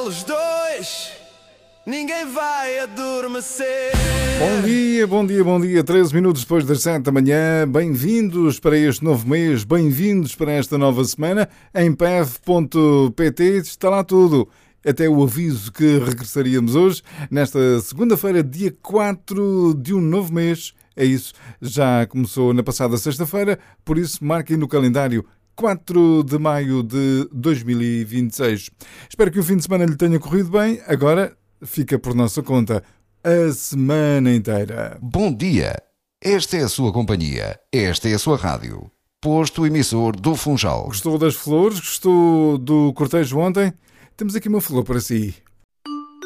eles dois, ninguém vai adormecer. Bom dia, 13 minutos depois das 7 da manhã. Bem-vindos para este novo mês, bem-vindos para esta nova semana. Em pev.pt está lá tudo. Até o aviso que regressaríamos hoje, nesta segunda-feira, dia 4 de um novo mês. É isso, já começou na passada sexta-feira, por isso marquem no calendário 4 de maio de 2026. Espero que o fim de semana lhe tenha corrido bem. Agora fica por nossa conta a semana inteira. Bom dia, esta é a sua companhia, esta é a sua rádio. Posto emissor do Funchal. Gostou das flores? Gostou do cortejo ontem? Temos aqui uma flor para si.